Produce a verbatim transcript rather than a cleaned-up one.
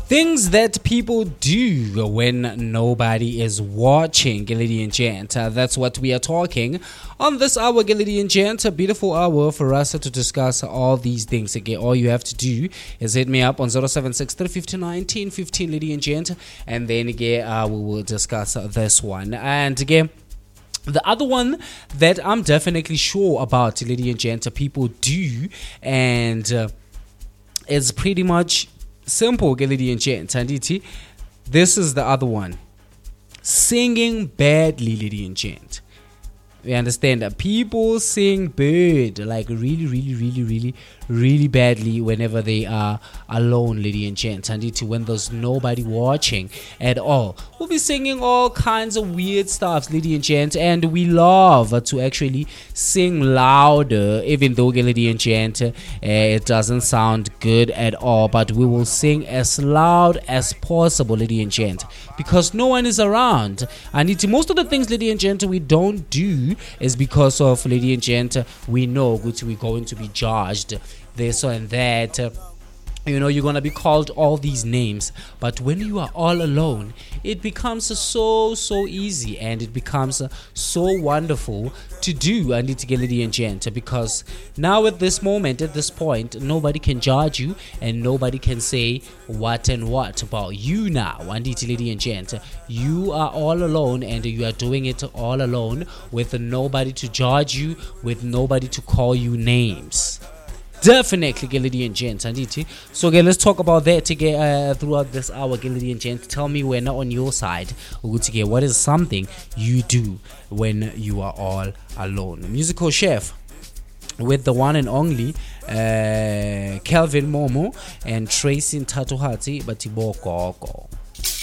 Things that people do when nobody is watching, ladies and gent. Uh, that's what we are talking on this hour, ladies and gent. A beautiful hour for us to discuss all these things. Again, all you have to do is hit me up on zero seven six three five nine one zero one five, ladies and gent, and then again uh, we will discuss uh, this one. And again, the other one that I'm definitely sure about, ladies and gent, people do, and uh, it's pretty much simple, ladies and gent. And it, this is the other one: singing badly, ladies and gent. We understand that people sing bird like really, really, really, really, really badly whenever they are alone, lady and gent. And it when there's nobody watching at all. We'll be singing all kinds of weird stuff, lady and gent, and we love to actually sing louder, even though, lady and gent, uh, it doesn't sound good at all. But we will sing as loud as possible, lady and gent, because no one is around. And it most of the things, lady and gent, we don't do is because of, lady and gent, we know we're going to be judged this and that. You know, you're going to be called all these names. But when you are all alone, it becomes so, so easy, and it becomes so wonderful to do. And it's lady and gent, because now at this moment, at this point, nobody can judge you and nobody can say what and what about you now. And it's lady and gent, you are all alone, and you are doing it all alone with nobody to judge you, with nobody to call you names. Definitely, lady and gent. So, okay, let's talk about that again, uh, throughout this hour, lady and gent. Tell me when on your side, what is something you do when you are all alone? Musical chef with the one and only uh, Kelvin Momo and Tracy Tatuhati Batibo Gogo.